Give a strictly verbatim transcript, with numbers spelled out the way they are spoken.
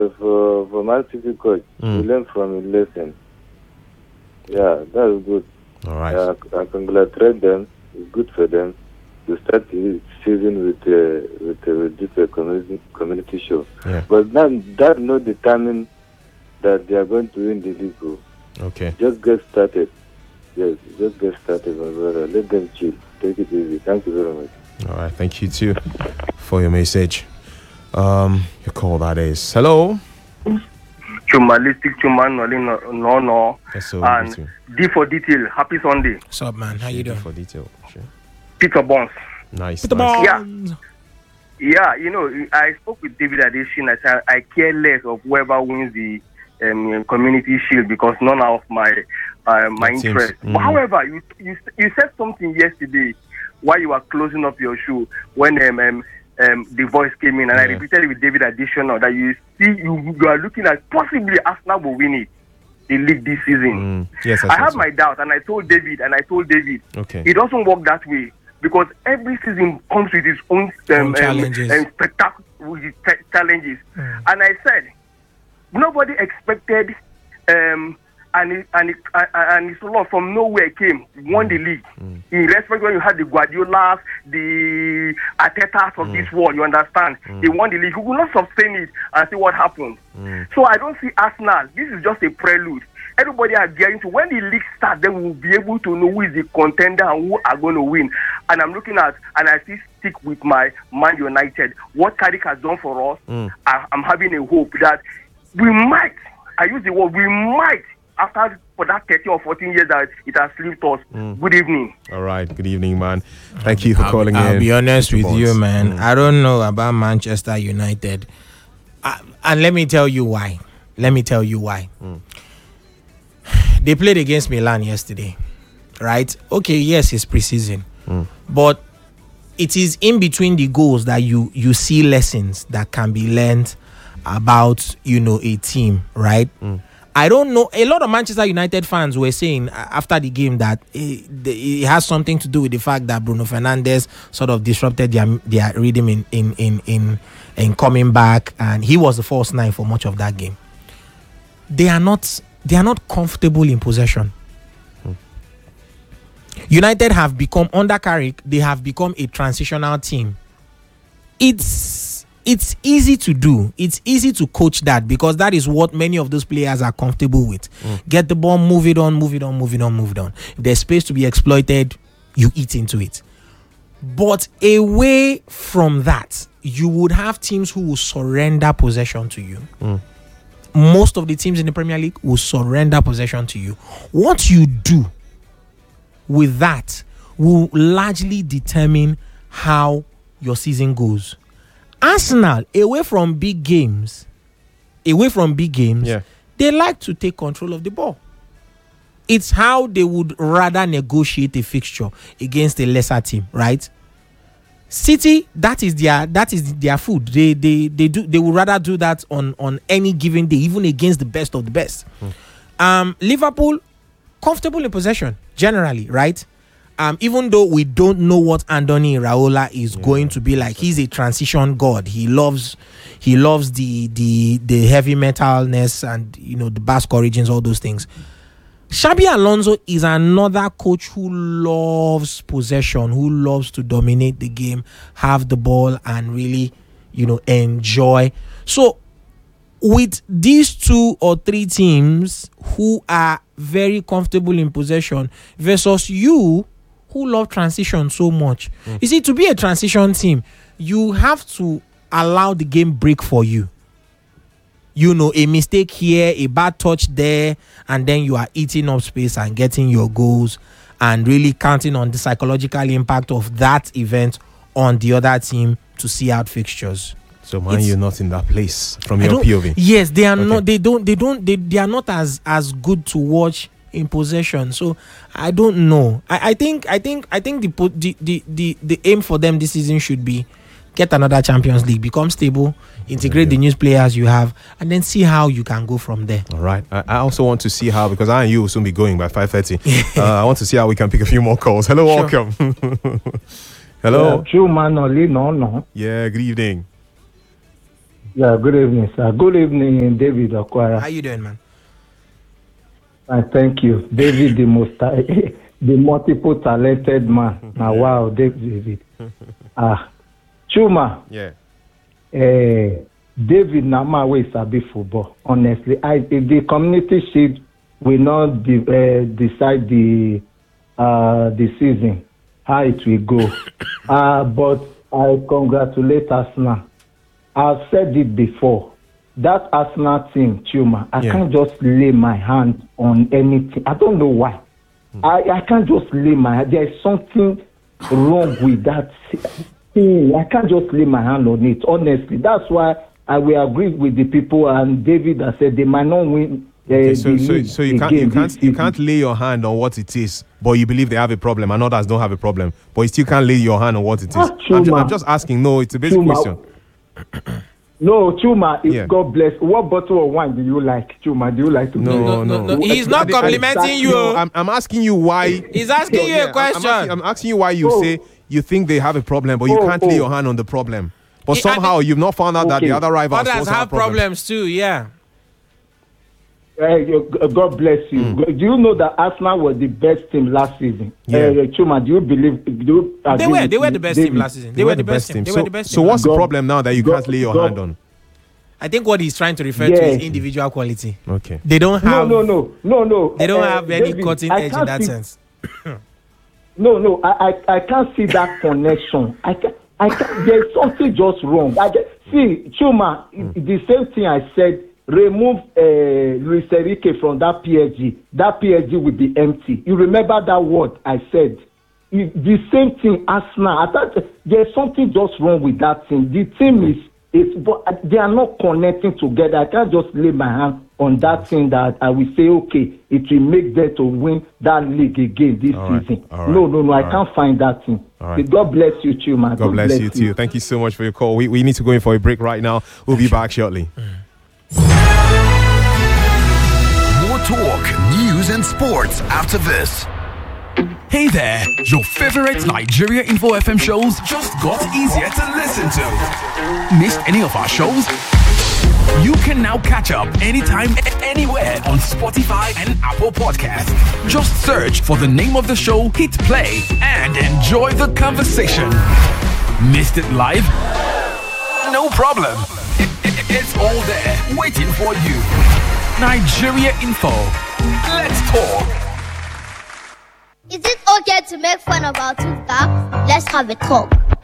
for, for Man City coach, mm. we learn from his lesson. Yeah, that is good. All right. Uh, I congratulate them. It's good for them to start the season with uh, with, uh, with this uh, community community show. Yeah. But that that not determine that they are going to win the league. Okay. Just get started. Yes, just get started, my brother. Let them chill. Take it easy. Thank you very much. All right. Thank you too for your message. Um, your call that is. Hello. Chumalistic Chuman no no no. Yes, so and D for detail. Happy Sunday. What's up, man? How you doing? D for detail. Sure. Peter Bonds. Nice. Peter nice. Bonds. Yeah. Yeah, you know, I spoke with David Adesina. I said I care less of whoever wins the um, community shield because none of my uh, my That interest. seems, mm. But however, you, you you said something yesterday while you were closing up your show when um, um Um, the voice came in, and yeah. I repeated it with David Additional that you see you, you are looking at possibly Arsenal will win it the league this season. Mm. Yes, I, I have so. my doubt, and I told David, and I told David, okay, it doesn't work that way because every season comes with its own, um, own challenges, um, and spectacular challenges. Mm. And I said nobody expected um. And it, and it, uh, and it's a lot from nowhere came, won the league. Mm. In respect when you had the Guardiolas, the Artetas of mm. this world, you understand? Mm. They won the league. You will not sustain it and see what happens. Mm. So I don't see Arsenal. This is just a prelude. Everybody are getting to when the league starts, then we'll be able to know who is the contender and who are going to win. And I'm looking at, and I still stick with my Man United. What Carrick has done for us, mm. I, I'm having a hope that we might, I use the word, we might, after for that thirteen or fourteen years that it has slipped us. Mm. Good evening. All right. Good evening, man. Thank you for I'll, calling I'll in. I'll be honest with Bonds. you, man. Mm. I don't know about Manchester United. I, and let me tell you why. Let me tell you why. Mm. They played against Milan yesterday, right? Okay, yes, it's preseason. Mm. But it is in between the goals that you, you see lessons that can be learned about, you know, a team, right? Mm. I don't know. A lot of Manchester United fans were saying after the game that it, it has something to do with the fact that Bruno Fernandes sort of disrupted their their rhythm in in in in, in coming back, and he was the false nine for much of that game. They are not. They are not comfortable in possession. Hmm. United have become under Carrick. They have become a transitional team. It's. It's easy to do. It's easy to coach that because that is what many of those players are comfortable with. Mm. Get the ball, move it on, move it on, move it on, move it on. If there's space to be exploited, you eat into it. But away from that, you would have teams who will surrender possession to you. Mm. Most of the teams in the Premier League will surrender possession to you. What you do with that will largely determine how your season goes. Arsenal, away from big games, away from big games, yeah. they like to take control of the ball. It's how they would rather negotiate a fixture against a lesser team, right? City, that is their that is their food. They they they do they would rather do that on, on any given day, even against the best of the best. Mm. Um, Liverpool, comfortable in possession generally, right? Um, even though we don't know what Andoni Iraola is yeah. going to be like, he's a transition god. He loves, he loves the the the heavy metalness and you know the Basque origins, all those things. Xabi Alonso is another coach who loves possession, who loves to dominate the game, have the ball, and really, you know, enjoy. So, with these two or three teams who are very comfortable in possession versus you, who love transition so much. Mm. You see, to be a transition team, you have to allow the game break for you. You know, a mistake here, a bad touch there, and then you are eating up space and getting your goals and really counting on the psychological impact of that event on the other team to see out fixtures. So man, you're not in that place from your P O V. Yes, they are okay. not. They don't. They don't. They, they are not as as good to watch in possession. So I don't know. I, I think I think I think the, the the the the aim for them this season should be get another Champions League, become stable, integrate the new players you have, and then see how you can go from there. All right. I, I also want to see how, because I and you will soon be going by five thirty. uh, I want to see how we can pick a few more calls. Hello, sure. Welcome. Hello. True man, no, no. Yeah. Good evening. Yeah, good evening, sir. Good evening, David Okwara. How you doing, man? I thank you. David, the most, the multiple talented man. Now, wow, David. Ah, Chuma. Yeah. Uh, David Nama is a bit football. Honestly, I if the community shield will not de- uh, decide the uh, the season how it will go. uh, but I congratulate Arsenal. I've said it before. That Arsenal team, Chuma, I Yeah. can't just lay my hand on anything. I don't know why. Mm. I, I can't just lay my hand. There is something wrong with that thing. I can't just lay my hand on it. Honestly, that's why I will agree with the people and David that said they might not win. Uh, Okay, so, the so, league so you can't you again can't this you season. can't lay your hand on what it is, but you believe they have a problem, and others don't have a problem, but you still can't lay your hand on what it is. Ah, I'm, ju- Chuma. I'm just asking. No, it's a basic Chuma. question. No, Chuma, if Yeah. God bless. What bottle of wine do you like, Chuma? Do you like to No, drink? no, no, no, no. He's not I- I- I- complimenting you. No, I'm, I'm asking you why. He's asking you Yeah, a I'm- question. I'm asking, I'm asking you why you Oh. say you think they have a problem, but you Oh, can't lay oh. your hand on the problem. But Yeah, I somehow you've not found out that the Okay. other rivals Others also have problems. problems too. Yeah. Uh, you- God bless you. Do you know that Arsenal was the best team last season? Yeah. Uh, Chuma, do you believe? Do you They agree were. with They were me, the best David? team last season. They, were the best team. They So, were the best so team. what's the God- problem now that you God- can't lay your God- hand on? I think what he's trying to refer to Yeah. is individual quality. Okay. They don't No, have. no, no, no, no. They don't Uh, have any David, cutting I edge in can't that see- sense. No, no, I, I, I can't see that connection. I can, I can. There's something just wrong. I can, see, Chuma, the same thing I said. Remove uh, Luis Enrique from that P S G. That P S G will be empty. You remember that word I said? It, the same thing, Arsenal. I thought there's something just wrong with that team. The team is, is, but they are not connecting together. I can't just lay my hand on that thing that I will say, okay, it will make them to win that league again this All right, season. all right, No, no, no, I all can't find that thing. All right. God bless you too, man. God bless you too. Thank you so much for your call. We, we need to go in for a break right now. We'll be back shortly. More talk, news, and sports after this. Hey there, your favorite Nigeria Info F M shows just got easier to listen to. Missed any of our shows? You can now catch up anytime, anywhere on Spotify and Apple Podcasts. Just search for the name of the show, hit play, and enjoy the conversation. Missed it live? No problem. It's all there, waiting for you. Nigeria Info. Let's talk. Is it okay to make fun of our tooth gap? Let's have a talk.